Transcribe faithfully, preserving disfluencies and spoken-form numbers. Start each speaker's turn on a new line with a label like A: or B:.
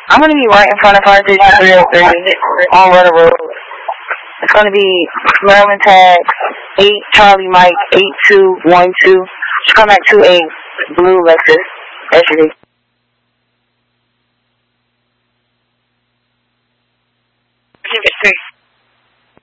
A: I'm going to be right in front of Fire Station three oh three on Rudder Road. It's going to be Maryland tag eight Charlie Mike eight two one two. Just come back to a blue Lexus S U V.
B: Give it three